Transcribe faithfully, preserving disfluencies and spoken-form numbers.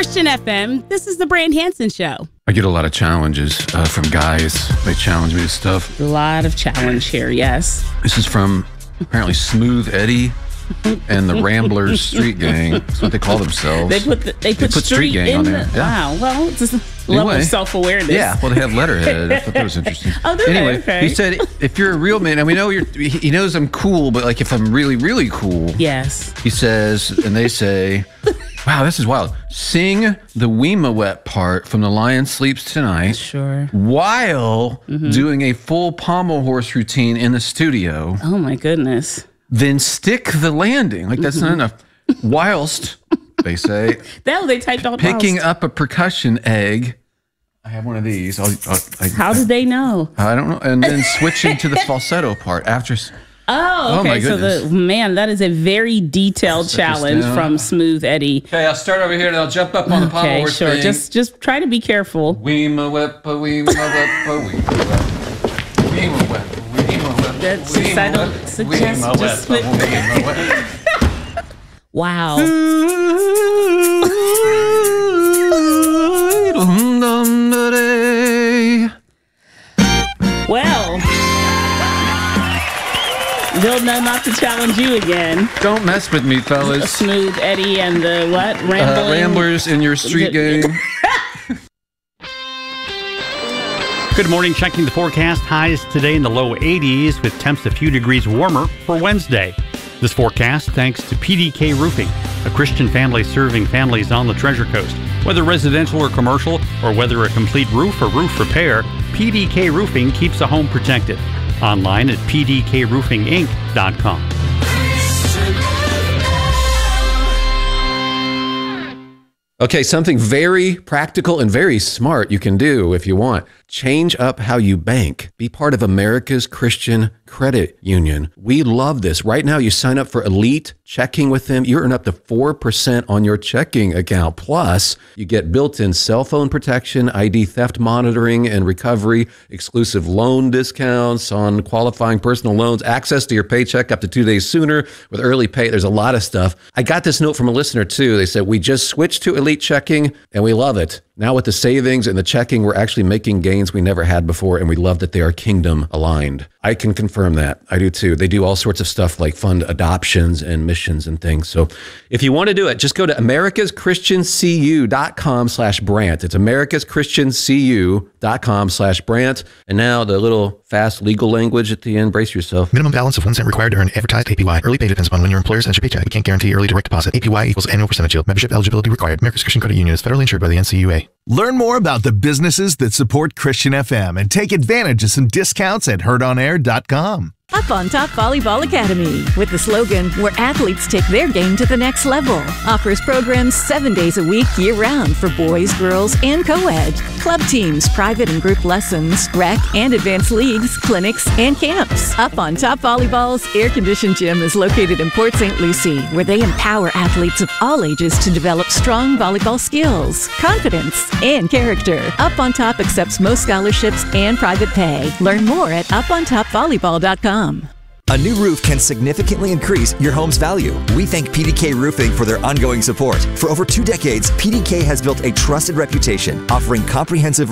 Christian F M, this is the Brand Hansen Show. I get a lot of challenges uh, from guys. They challenge me to stuff. A lot of challenge here, yes. This is from apparently Smooth Eddie and the Ramblers Street Gang. That's what they call themselves. They put the, they, they put, put street, Street Gang in on there. The, Yeah. Wow, well, it's a level Anyway. of self-awareness. Yeah, well, they have letterhead. I thought that was interesting. Oh, do they? Anyway, Okay. he said, if you're a real man, and we know you're, he knows I'm cool, but like if I'm really, really cool, Yes. he says, and they say, wow, this is wild. Sing the Weema Wet part from The Lion Sleeps Tonight. Sure. While mm-hmm. doing a full pommel horse routine in the studio. Oh, my goodness. Then stick the landing. Like, that's Mm-hmm. not enough. Whilst, they say, That they typed out picking whilst. up a percussion egg. I have one of these. I'll, I'll, I, How did they know? I don't know. And then switching to the falsetto part after. Oh, okay. Oh, my so goodness. the man, that is a very detailed Set this challenge down. from Smooth Eddie. Okay, I'll start over here and I'll jump up on the pommel Okay, horse sure. thing. Just just try to be careful. Weema weppa, weema weppa, weema weppa. Weema weppa, weema weppa. That's weema I don't weppa, suggest weema just weppa, with- weema weppa. Wow. Well, they'll know not to challenge you again. Don't mess with me, fellas. Smooth Eddie and the what? Uh, Rambling. Ramblers in your street gang. Good morning. Checking the forecast. Highs today in the low eighties with temps a few degrees warmer for Wednesday. This forecast thanks to P D K Roofing, a Christian family serving families on the Treasure Coast. Whether residential or commercial, or whether a complete roof or roof repair, P D K Roofing keeps a home protected. Online at p d k roofing inc dot com. Okay, something very practical and very smart you can do if you want. Change up how you bank. Be part of America's Christian Credit Union. We love this. Right now, you sign up for Elite Checking with them. You earn up to four percent on your checking account. Plus, you get built-in cell phone protection, I D theft monitoring and recovery, exclusive loan discounts on qualifying personal loans, access to your paycheck up to two days sooner with early pay. There's a lot of stuff. I got this note from a listener, too. They said, we just switched to Elite Checking, and we love it. Now with the savings and the checking, we're actually making gains we never had before, and we love that they are kingdom aligned. I can confirm that. I do too. They do all sorts of stuff like fund adoptions and missions and things. So if you want to do it, just go to americaschristiancu.com slash Brant. It's americaschristiancu.com slash Brant. And now the little fast legal language at the end. Brace yourself. Minimum balance of one cent required to earn advertised A P Y. Early pay depends upon when your employer sends your paycheck. We can't guarantee early direct deposit. A P Y equals annual percentage yield. Membership eligibility required. America's Christian Credit Union is federally insured by the N C U A. Learn more about the businesses that support Christian F M and take advantage of some discounts at heard on air dot com. Up on Top Volleyball Academy, with the slogan, where athletes take their game to the next level, offers programs seven days a week, year-round for boys, girls, and co-ed. Club teams, private and group lessons, rec and advanced leagues, clinics, and camps. Up on Top Volleyball's air-conditioned gym is located in Port Saint Lucie, where they empower athletes of all ages to develop strong volleyball skills, confidence, and character. Up on Top accepts most scholarships and private pay. Learn more at up on top volleyball dot com. A new roof can significantly increase your home's value. We thank P D K Roofing for their ongoing support. For over two decades, P D K has built a trusted reputation, offering comprehensive